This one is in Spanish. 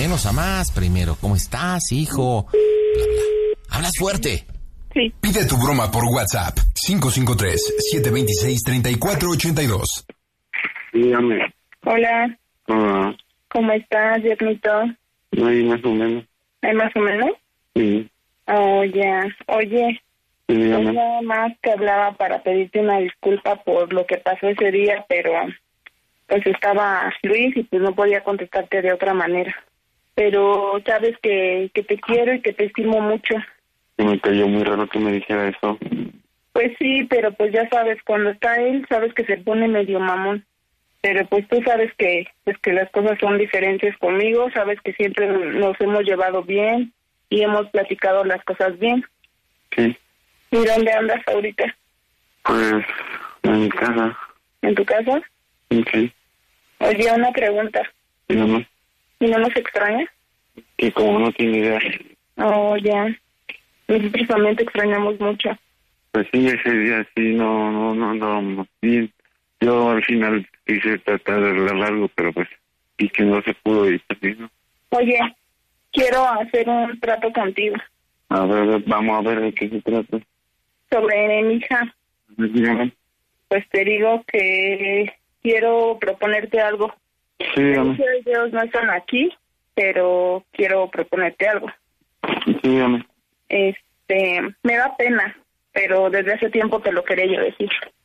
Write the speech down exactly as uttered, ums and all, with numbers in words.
menos a más. Primero, ¿cómo estás, hijo? Bla, bla. Hablas fuerte. Sí. Pide tu broma por WhatsApp. cinco cinco tres, siete dos seis, tres cuatro ocho dos. Dígame. Hola. Ah, ¿Cómo estás, Diosmito? ahí más o menos. ¿Hay más o menos? Sí. Oh, ya. Oye, Sí, yo dígame. nada más te hablaba para pedirte una disculpa por lo que pasó ese día, pero pues estaba Luis y pues no podía contestarte de otra manera. Pero sabes que, que te quiero y que te estimo mucho. Sí, me cayó muy raro que me dijera eso. Pues sí, pero pues ya sabes, cuando está él, sabes que se pone medio mamón. Pero pues tú sabes que pues que las cosas son diferentes conmigo, sabes que siempre nos hemos llevado bien y hemos platicado las cosas bien. Sí. ¿Y dónde andas ahorita? Pues, en mi casa. ¿En tu casa? Sí. Oye, una pregunta. Dígame. ¿Y no nos extrañas? Que como no tiene idea. Oh, ya. Nosotros también te extrañamos mucho. Pues sí, ese día sí, no, no, no andábamos bien. Yo al final quise tratar de arreglar algo, pero pues, y que no se pudo y pues sí, ¿no? Oye, quiero hacer un trato contigo A ver, vamos a ver de qué se trata. sobre mi hija. Dígame. Pues te digo que quiero proponerte algo. Sí, dígame. Muchos de ellos no están aquí, pero quiero proponerte algo. Sí, dígame. Este, me da pena, pero desde hace tiempo te lo quería yo decir.